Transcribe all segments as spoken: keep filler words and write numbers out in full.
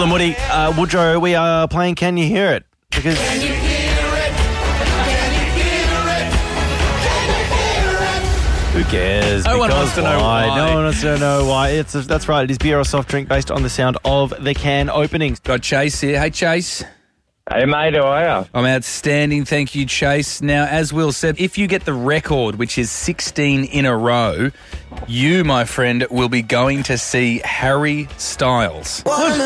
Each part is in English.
Woody, uh, Woodrow, we are playing Can You Hear It? Because Can you hear it? Can you hear it? Can you hear it? who cares? No one Because wants to know why. No one wants to know why. It's That's right. It is beer or soft drink based on the sound of the can openings. Got Chase here. Hey, Chase. Hey, mate, how are you? I'm outstanding. Thank you, Chase. Now, as Will said, if you get the record, which is sixteen in a row, you, my friend, will be going to see Harry Styles.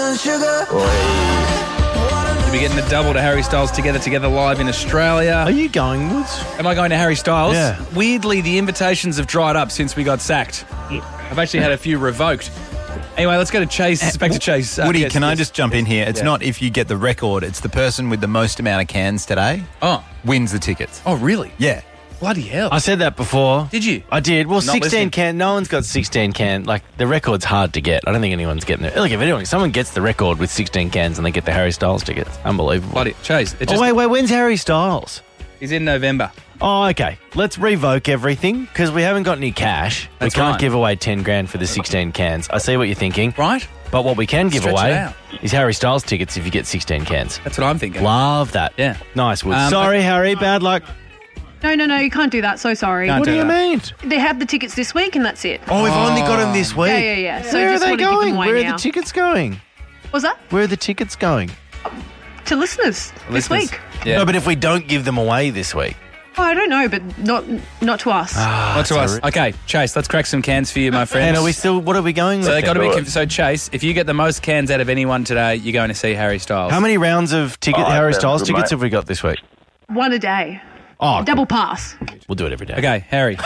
You'll be getting a double to Harry Styles Together Together live in Australia. Are you going, Woods? Am I going to Harry Styles? Yeah. Weirdly, the invitations have dried up since we got sacked. I've actually had a few revoked. Anyway, let's go to Chase. Back to Chase. Uh, Woody, yes, can I yes. just jump in here? It's Yeah. not if you get the record, it's the person with the most amount of cans today Oh. wins the tickets. Oh, really? Yeah. Bloody hell. I said that before. Did you? I did. Well, Not sixteen listening. can. No one's got sixteen can. Like, the record's hard to get. I don't think anyone's getting it. Look, if anyone, someone gets the record with sixteen cans and they get the Harry Styles tickets, unbelievable. Bloody Chase. It just, Oh, wait, wait. When's Harry Styles? He's in November. Oh, okay. Let's revoke everything because we haven't got any cash. That's we can't right. give away ten grand for the sixteen cans. I see what you're thinking. Right? But what we can give Stretch it away out. is Harry Styles tickets if you get sixteen cans. That's what I'm thinking. Love that. Yeah. Nice, Woods. Um, Sorry, Harry. Bad luck. No, no, no, you can't do that. So sorry. Can't What do do you that. mean? They have the tickets this week and that's it. Oh, we've only got them this week. Yeah, yeah, yeah. So Where just are they want to give going? them away Where now. are the tickets going? Was that? Where are the tickets going? To listeners, this Listeners. week. Yeah. No, but if we don't give them away this week. Oh, I don't know, but not not to us. Not to us. Okay, Chase, let's crack some cans for you, my friend. And are we still, what are we going with? So they got to then? be. conf- So Chase, if you get the most cans out of anyone today, you're going to see Harry Styles. How many rounds of ticket Oh, Harry sounds Styles good, tickets mate. have we got this week? One a day. Oh, Double pass. We'll do it every day. Okay, Harry.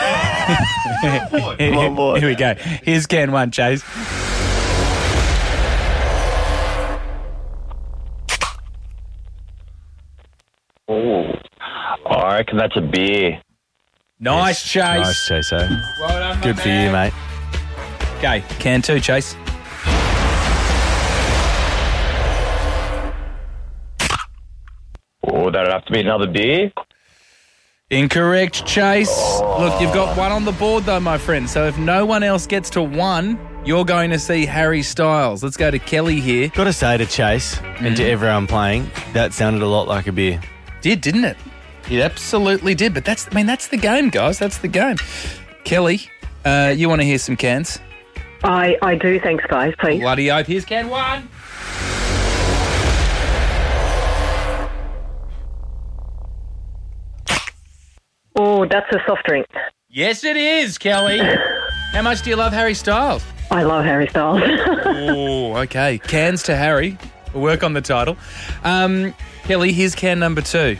boy. Here we go. Here's can one, Chase. Oh, I reckon that's a beer. Nice, Chase. Nice, Chase. eh? Well done, my Good for you, mate. Okay, can two, Chase. Oh, that'd have to be another beer. Incorrect, Chase. Look, you've got one on the board, though, my friend. So if no one else gets to one, you're going to see Harry Styles. Let's go to Kelly here. Got to say to Chase and to everyone playing, that sounded a lot like a beer. Did, didn't it? It absolutely did. But that's, I mean, that's the game, guys. That's the game. Kelly, uh, you want to hear some cans? I, I do, thanks, guys, please. Bloody oath. Here's can one. Oh, that's a soft drink. Yes, it is, Kelly. How much do you love Harry Styles? I love Harry Styles. Oh, okay. Cans to Harry. We'll work on the title. Um, Kelly, here's can number two.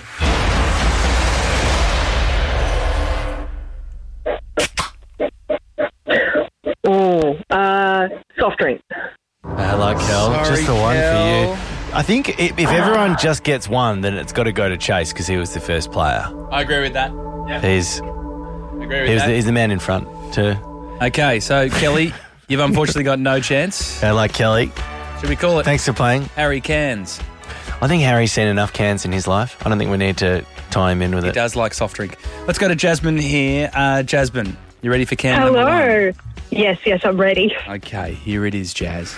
oh, uh, soft drink. Bad luck, Kel. Sorry, Just the one Kel. for you. I think if, if everyone just gets one, then it's got to go to Chase because he was the first player. I agree with that. Yeah, He's, I agree with he was that. the, he's the man in front, too. Okay, so Kelly, you've unfortunately got no chance. Bad luck, Kelly. Should we call it Thanks for playing. Harry Cans? I think Harry's seen enough cans in his life. I don't think we need to tie him in with He it. does like soft drink. Let's go to Jasmine here. Uh, Jasmine, you ready for can number one? Hello. Yes, yes, I'm ready. Okay, here it is, Jazz.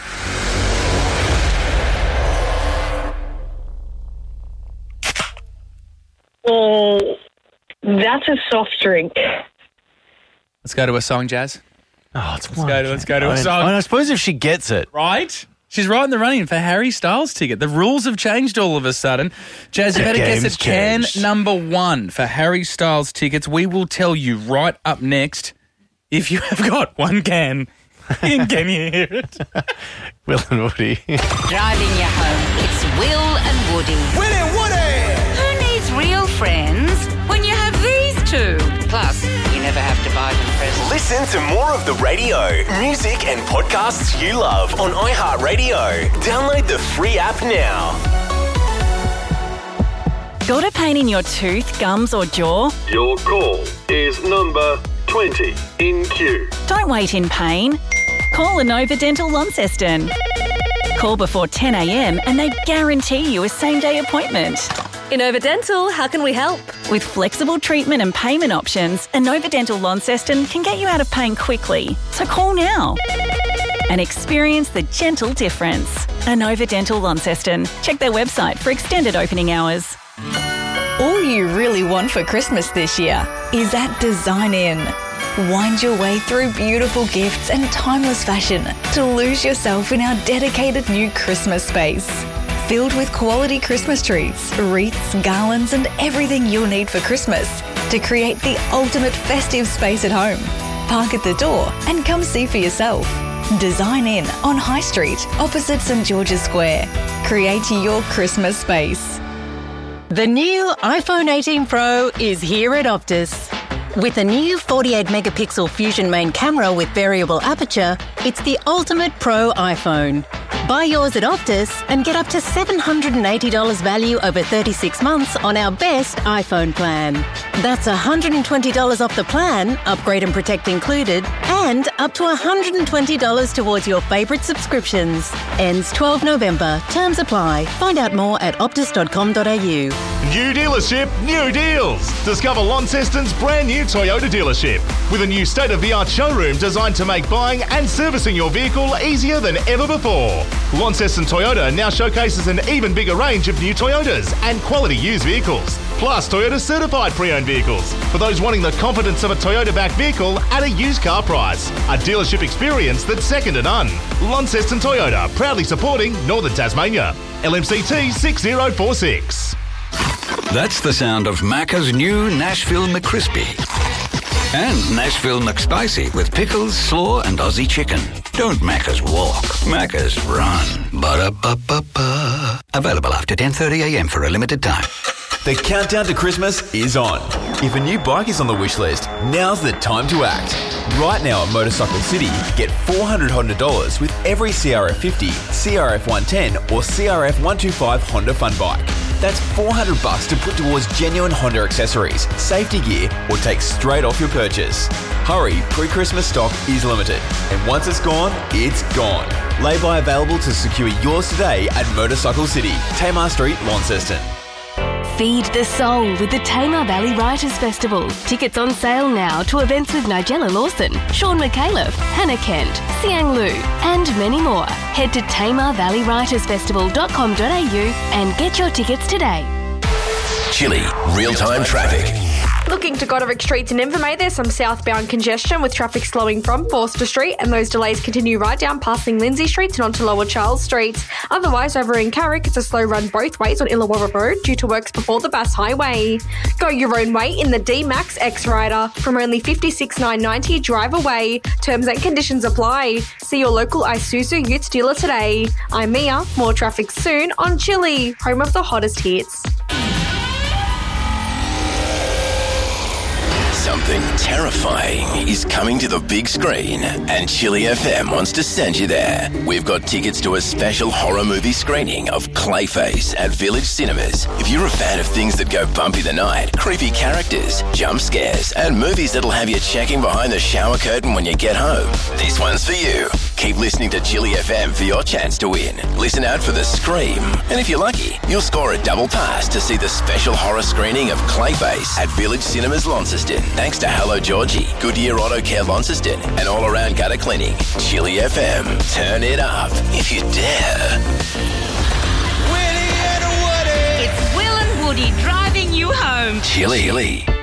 Oh, that's a soft drink. Let's go to a song, Jazz. Oh, it's Let's go to, let's go to a I, mean, song. I suppose if she gets it. Right? She's right in the running for Harry Styles ticket. The rules have changed all of a sudden. Jazz, you've had a guess game's at can changed. number one for Harry Styles tickets. We will tell you right up next if you have got one can. In Can You Hear It? Will and Woody. Driving you home, it's Will and Woody. Will and Woody! Who needs real friends when you have these two? Plus, you never have to buy them presents. Listen to more of the radio, music and podcasts you love on iHeartRadio. Download the free app now. Got a pain in your tooth, gums or jaw? Your call is number twenty in queue. Don't wait in pain. Call Inova Dental Launceston. Call before ten a.m. and they guarantee you a same-day appointment. Inova Dental, how can we help? With flexible treatment and payment options, Inova Dental Launceston can get you out of pain quickly. So call now. and experience the gentle difference. Anova Dental Launceston. Check their website for extended opening hours. All you really want for Christmas this year is at Design In. Wind your way through beautiful gifts and timeless fashion to lose yourself in our dedicated new Christmas space. Filled with quality Christmas trees, wreaths, garlands and everything you'll need for Christmas to create the ultimate festive space at home. Park at the door and come see for yourself. Design In on High Street, opposite St George's Square. Create your Christmas space. The new iPhone eighteen Pro is here at Optus. With a new forty-eight megapixel Fusion main camera with variable aperture, it's the ultimate pro iPhone. Buy yours at Optus and get up to seven hundred eighty dollars value over thirty-six months on our best iPhone plan. That's one hundred twenty dollars off the plan, upgrade and protect included, and up to one hundred twenty dollars towards your favourite subscriptions. Ends twelfth November. Terms apply. Find out more at optus dot com dot a u. New dealership, new deals. Discover Launceston's brand new Toyota dealership with a new state-of-the-art showroom designed to make buying and servicing your vehicle easier than ever before. Launceston Toyota now showcases an even bigger range of new Toyotas and quality used vehicles, plus Toyota certified pre-owned vehicles for those wanting the confidence of a Toyota-backed vehicle at a used car price. A dealership experience that's second to none. Launceston Toyota, proudly supporting Northern Tasmania. L M C T six zero four six. That's the sound of Macca's new Nashville McCrispy. And Nashville McSpicy with pickles, slaw and Aussie chicken. Don't Macca's walk, Macca's run. Ba-da-ba-ba-ba. Available after ten thirty a m for a limited time. The countdown to Christmas is on. If a new bike is on the wish list, now's the time to act. Right now at Motorcycle City, get four hundred Honda dollars with every C R F fifty, C R F one ten or C R F one twenty-five Honda Fun Bike. That's four hundred bucks to put towards genuine Honda accessories, safety gear or take straight off your purchase. Hurry, pre-Christmas stock is limited. And once it's gone, it's gone. Lay-by available to secure yours today at Motorcycle City, Tamar Street, Launceston. Feed the soul with the Tamar Valley Writers Festival. Tickets on sale now to events with Nigella Lawson, Sean McAuliffe, Hannah Kent, Siang Lu, and many more. Head to tamar valley writers festival dot com dot a u and get your tickets today. Chili, real-time traffic. Looking to Goderic Street in Invermay, there's some southbound congestion with traffic slowing from Forster Street, and those delays continue right down passing Lindsay Street and onto Lower Charles Street. Otherwise, over in Carrick, it's a slow run both ways on Illawarra Road due to works before the Bass Highway. Go your own way in the D-Max X-Rider. From only fifty-six thousand nine hundred ninety, drive away. Terms and conditions apply. See your local Isuzu Utes dealer today. I'm Mia. More traffic soon on Chili, home of the hottest hits. Something terrifying is coming to the big screen, and Chili F M wants to send you there. We've got tickets to a special horror movie screening of Clayface at Village Cinemas. If you're a fan of things that go bumpy the night, creepy characters, jump scares, and movies that'll have you checking behind the shower curtain when you get home, this one's for you. Keep listening to Chili F M for your chance to win. Listen out for the Scream. And if you're lucky, you'll score a double pass to see the special horror screening of Clayface at Village Cinemas Launceston. Thanks to Hello Georgie, Goodyear Auto Care Launceston, and All Around Gutter Cleaning. Chili F M. Turn it up if you dare. It's Will and Woody driving you home. Chili.